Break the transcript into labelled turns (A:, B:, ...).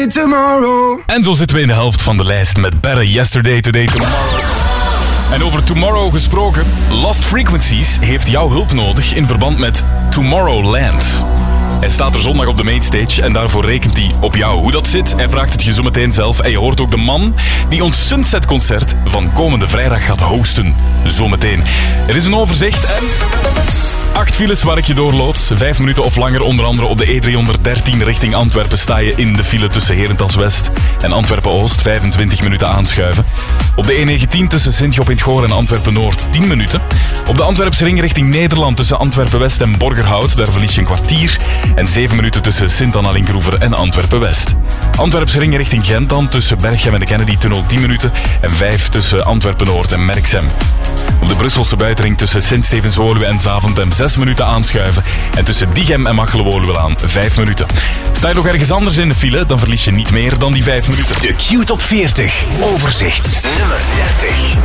A: Today, tomorrow.
B: En zo zitten we in de helft van de lijst met Better Yesterday, Today, Tomorrow. En over Tomorrow gesproken, Lost Frequencies heeft jouw hulp nodig in verband met Tomorrowland. Hij staat er zondag op de mainstage en daarvoor rekent hij op jou. Hoe dat zit, hij vraagt het je zo meteen zelf. En je hoort ook de man die ons Sunset-concert van komende vrijdag gaat hosten. Zometeen. Er is een overzicht en 8 files waar ik je doorloopt. 5 minuten of langer, onder andere op de E313 richting Antwerpen sta je in de file tussen Herentals West en Antwerpen-Oost. 25 minuten aanschuiven. Op de E19 tussen Sint-Job in 't Goor en Antwerpen-Noord 10 minuten. Op de Antwerpse ring richting Nederland tussen Antwerpen-West en Borgerhout, daar verlies je een kwartier. En 7 minuten tussen Sint-Anna-Linkroever en Antwerpen-West. Antwerpse ring richting Gent dan tussen Berchem en de Kennedy-tunnel 10 minuten. En 5 tussen Antwerpen-Noord en Merksem. Op de Brusselse buitenring tussen Sint-Stevens-Woluwe en Zaventem 6 minuten aanschuiven. En tussen Diegem en Machelen-Woluwelaan 5 minuten. Sta je nog ergens anders in de file, dan verlies je niet meer dan die 5 minuten.
C: De Q-top 40. Overzicht. Nummer 30.